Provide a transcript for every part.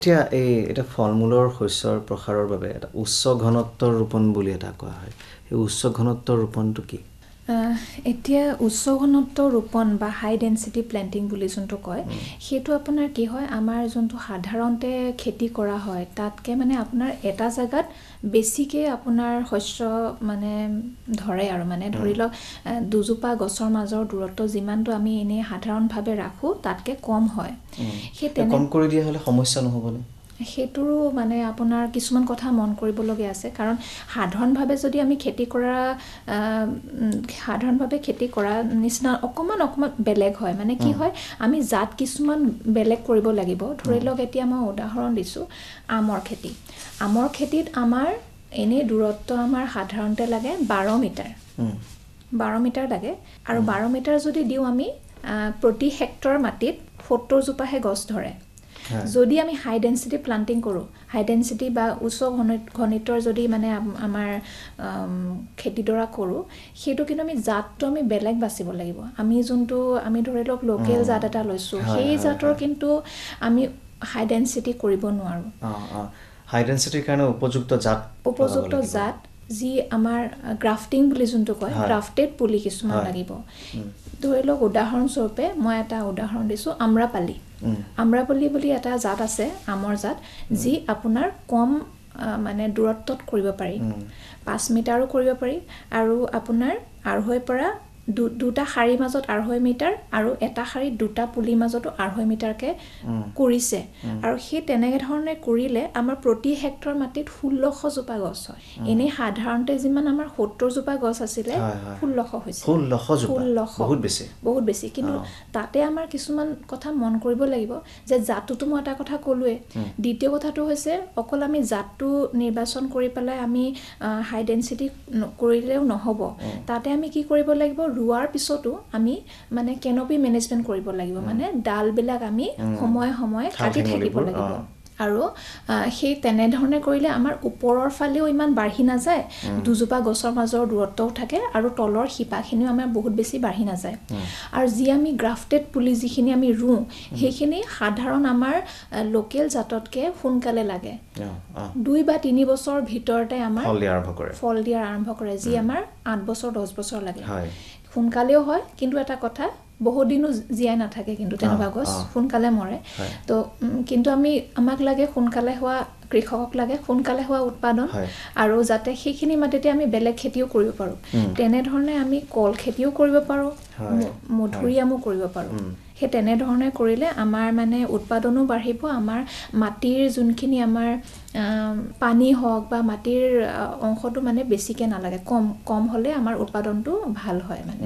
এতিয়া এটা ফলমূলৰ শস্যৰ প্ৰসাৰৰ বাবে এটা উচ্চ ঘনত্বৰ ৰোপণ বুলি এটা কোৱা হয়। এই উচ্চ ঘনত্বৰ ৰোপণটো কি? এতিয়া উচ্চ ঘনত্বৰ ৰোপণ বা হাই ডেন্সিটি প্লেণ্টিং বুলি যোনটো কয়, সেইটো আপোনাৰ কি হয়, আমাৰ যোনটো সাধাৰণতে খেতি কৰা হয় তাতকৈ মানে আপোনাৰ এটা জেগাত বেছিকৈ আপোনাৰ শস্য মানে ধৰে আৰু মানে ধৰি লওক দুজোপা গছৰ মাজৰ দূৰত্ব যিমানটো আমি এনেই সাধাৰণভাৱে ৰাখোঁ তাতকৈ কম হয়। কম কৰি দিয়া হ'লে সমস্যা নহ'বনে? সেইটোৰো মানে আপোনাৰ কিছুমান কথা মন কৰিবলগীয়া আছে, কাৰণ সাধাৰণভাৱে যদি আমি খেতি কৰা নিচিনা অকণমান বেলেগ হয়। মানে কি হয়, আমি জাত কিছুমান বেলেগ কৰিব লাগিব। ধৰি লওক এতিয়া মই উদাহৰণ দিছোঁ আমৰ খেতি। আমৰ খেতিত আমাৰ এনেই দূৰত্ব আমাৰ সাধাৰণতে লাগে 12 মিটাৰ। 12 মিটাৰ লাগে, আৰু 12 মিটাৰ যদি দিওঁ আমি প্ৰতি হেক্টৰ মাটিত 70 জোপাহে গছ ধৰে। যদি আমি হাই ডেন্সিটি প্লান্টিং কৰোঁ, হাই ডেন্সিটি বা উচ্চ ঘনত্বৰ যদি মানে আমাৰ খেতিডৰা কৰোঁ, সেইটো কিন্তু আমি জাতটো আমি বেলেগ বাচিব লাগিব। আমি ধৰি লওক লোকেল জাত এটা লৈছোঁ, সেই জাতৰ কিন্তু আমি হাই ডেন্সিটি কৰিব নোৱাৰোঁ। হাই ডেন্সিটিৰ কাৰণে উপযুক্ত জাত যি আমাৰ গ্ৰাফটিং বুলি যোনটো কয়, গ্ৰাফটেড পুলি কিছুমান লাগিব। ধৰি লওক উদাহৰণস্বৰূপে মই এটা উদাহৰণ দিছোঁ, আম্ৰাপলি বুলি এটা জাত আছে, আমৰ জাত, যি আপোনাৰ কম মানে দূৰত্বত কৰিব পাৰি। 5 মিটাৰো কৰিব পাৰি, আৰু আপোনাৰ 2.5 পৰা দুটা শাৰীৰ মাজত 2.5 মিটাৰ, আৰু এটা শাৰীত দুটা পুলিৰ মাজতো 2.5 মিটাৰকৈ কৰিছে। আৰু সেই তেনেকৈ ধৰণে কৰিলে আমাৰ প্ৰতি হেক্টৰ মাটিত 1600 জোপা গছ হয়। এনেই সাধাৰণতে যিমান আমাৰ 70 জোপা গছ আছিলে, 1600 হৈছে। 1600 বহুত বেছি। কিন্তু তাতে আমাৰ কিছুমান কথা মন কৰিব লাগিব, যে জাতটোতো মই এটা কথা ক'লোৱে। দ্বিতীয় কথাটো হৈছে, অকল আমি জাতটো নিৰ্বাচন কৰি পেলাই আমি হাই ডেন্সিটি কৰিলেও নহ'ব। তাতে আমি কি কৰিব লাগিব, ৰোৱাৰ পিছতো আমি মানে কেনপি মেনেজমেণ্ট কৰিব লাগিব। মানে ডালবিলাক আমি সময়ে সময়ে কাটি থাকিব লাগিব। আৰু সেই তেনেধৰণে কৰিলে আমাৰ ওপৰৰ ফালেও ইমান বাঢ়ি নাযায়, দুজোপা গছৰ মাজৰ দূৰত্বও থাকে, আৰু তলৰ শিপাখিনিও আমাৰ বহুত বেছি বাঢ়ি নাযায়। আৰু যি আমি গ্ৰাফটেড পুলি যিখিনি আমি ৰুওঁ, সেইখিনি সাধাৰণ আমাৰ লোকেল জাততকৈ সোনকালে লাগে। 2 বা 3 বছৰ ভিতৰতে আমাৰ ফল দিয়া আৰম্ভ কৰে, যি আমাৰ 8 বছৰ 10 বছৰ লাগে। সোনকালেও হয়, কিন্তু এটা কথা, বহুত দিনো জীয়াই নাথাকে, কিন্তু তেনেকুৱা গছ সোনকালে মৰে। তো কিন্তু আমাক লাগে সোনকালে হোৱা, কৃষকক লাগে সোনকালে হোৱা উৎপাদন, আৰু যাতে সেইখিনি মাটিতে আমি বেলেগ খেতিও কৰিব পাৰোঁ। তেনেধৰণে আমি কল খেতিও কৰিব পাৰোঁ, মধুৰিআমো কৰিব পাৰোঁ। সেই তেনেধৰণে কৰিলে আমাৰ মানে উৎপাদনো বাঢ়িব, আমাৰ মাটিৰ যোনখিনি আমাৰ পানী হওক বা মাটিৰ অংশটো মানে বেছিকৈ নালাগে, কম হ'লে আমাৰ উৎপাদনটো ভাল হয়। মানে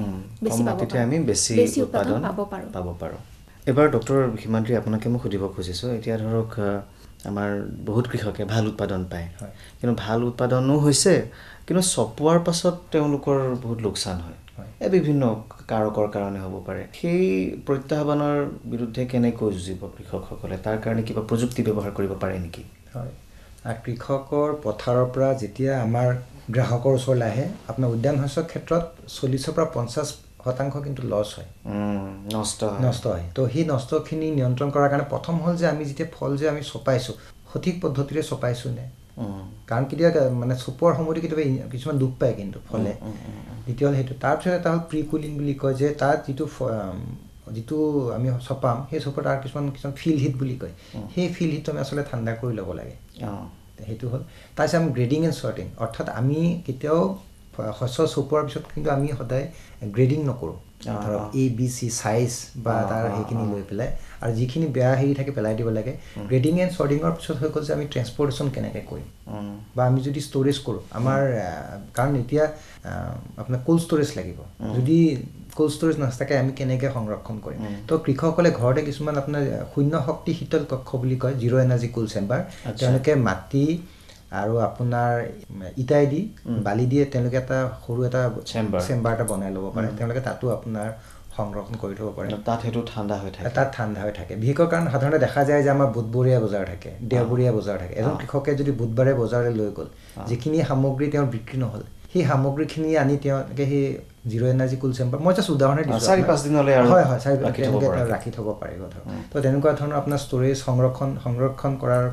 বেছি উৎপাদন পাব পাৰোঁ। এবাৰ ডক্টৰ হিমাদ্ৰী, আপোনাকে মই সুধিব খুজিছোঁ, এতিয়া ধৰক আমাৰ বহুত কৃষকে ভাল উৎপাদন পায়, কিন্তু ভাল উৎপাদনো হৈছে, কিন্তু চপোৱাৰ পাছত তেওঁলোকৰ বহুত লোকচান হয়। বিভিন্ন কাৰকৰ কাৰণে হ'ব পাৰে। সেই প্ৰত্যাহ্বানৰ বিৰুদ্ধে কেনেকৈ যুঁজিব কৃষকসকলে? তাৰ কাৰণে কিবা প্ৰযুক্তি ব্যৱহাৰ কৰিব পাৰে নেকি? হয়, কৃষকৰ পথাৰৰ পৰা যেতিয়া আমাৰ গ্ৰাহকৰ ওচৰলৈ আহে, আপোনাৰ উদ্যান শস্যৰ ক্ষেত্ৰত 40% পৰা 50% কিন্তু লছ হয়, নষ্ট হয়। তো সেই নষ্টখিনি নিয়ন্ত্ৰণ কৰাৰ কাৰণে প্ৰথম হ'ল যে আমি যেতিয়া ফল যে আমি চপাইছোঁ, সঠিক পদ্ধতিৰে চপাইছোঁ নে? কাৰণ কেতিয়াবা মানে চপোৱাৰ সময়তে কেতিয়াবা কিছুমান দুখ পায় কিন্তু ফলে। দ্বিতীয় হ'ল সেইটো। তাৰপিছত এটা হ'ল প্ৰি কুলিং বুলি কয়, যে তাত যিটো আমি চপাম, সেই চপোৱাৰ তাৰ কিছুমান ফিল হিট বুলি কয়, সেই ফিল হিটটো আমি আচলতে ঠাণ্ডা কৰি ল'ব লাগে। সেইটো হ'ল। তাৰপিছত আমি গ্ৰেডিং এণ্ড চৰ্টিং, অৰ্থাৎ আমি কেতিয়াও শস্য চপোৱাৰ পিছত কিন্তু আমি সদায় গ্ৰেডিং নকৰোঁ। ধৰক ABC চাইজ বা তাৰ সেইখিনি লৈ পেলাই, আৰু যিখিনি বেয়া হেৰি থাকে পেলাই দিব লাগে। গ্ৰেডিং এণ্ড চৰ্টিঙৰ পিছত হৈ গ'ল যে আমি ট্ৰেন্সপৰ্টেশ্যন কেনেকৈ কৰিম, বা আমি যদি ষ্ট'ৰেজ কৰোঁ, আমাৰ কাৰণ এতিয়া আপোনাৰ কোল্ড ষ্ট'ৰেজ লাগিব, যদি কোল্ড ষ্ট'ৰেজ নাথাকে আমি কেনেকৈ সংৰক্ষণ কৰিম? তো কৃষকসকলে ঘৰতে কিছুমান আপোনাৰ শূন্য শক্তি শীতল কক্ষ বুলি কয়, জিৰ' এনাৰ্জি কুল চেম্বাৰ, তেওঁলোকে মাটি আৰু আপোনাৰ ইটাই দি বালি দিয়ে তেওঁলোকে এটা সৰু এটা চেম্বাৰ এটা বনাই ল'ব পাৰে। তেওঁলোকে তাতো আপোনাৰ সংৰক্ষণ কৰি থ'ব পাৰে। তাত সেইটো ঠাণ্ডা হৈ থাকে। বিশেষকৈ কাৰণ সাধাৰণতে দেখা যায় যে আমাৰ বুধবৰীয়া বজাৰ থাকে, দেওবৰীয়া বজাৰ থাকে। এজন কৃষকে যদি বুধবাৰে বজাৰলৈ লৈ গ'ল, যিখিনি সামগ্ৰী তেওঁৰ বিক্ৰী নহ'ল, সেই সামগ্ৰীখিনি আনি তেওঁলোকে সেই জিৰ' এনাৰ্জি কুল চেম্বাৰ, মই জাষ্ট উদাহৰণে দিছোঁ, 4-5 দিনলৈ ৰাখি থ'ব পাৰিব। তো তেনেকুৱা ধৰণৰ আপোনাৰ ষ্ট'ৰেজ সংৰক্ষণ কৰাৰ